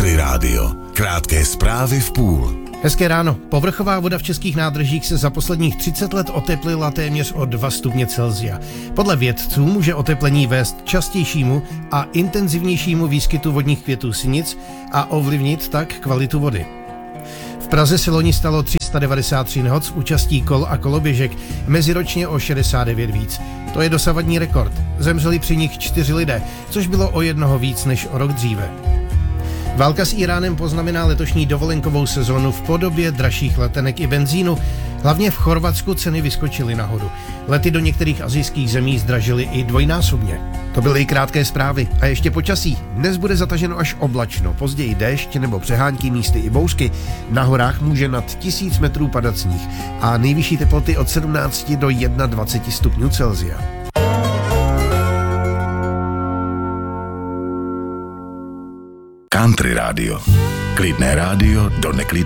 Country Rádio. Krátké zprávy v půl. Hezké ráno. Povrchová voda v českých nádržích se za posledních 30 let oteplila téměř o 2 stupně Celsia. Podle vědců může oteplení vést k častějšímu a intenzivnějšímu výskytu vodních květů sinic a ovlivnit tak kvalitu vody. V Praze se loni stalo 393 nehod s účastí kol a koloběžek, meziročně o 69 víc. To je dosavadní rekord. Zemřeli při nich 4 lidé, což bylo o 1 víc než o rok dříve. Válka s Íránem poznamená letošní dovolenkovou sezónu v podobě dražších letenek i benzínu. Hlavně v Chorvatsku ceny vyskočily nahoru. Lety do některých asijských zemí zdražily i dvojnásobně. To byly i krátké zprávy. A ještě počasí. Dnes bude zataženo až oblačno, později déšť nebo přehánky, místy i bouřky. Na horách může nad 1000 metrů padat sníh a nejvyšší teploty od 17 do 21 stupňů Celsia. Country Rádio. Klidné rádio do neklidného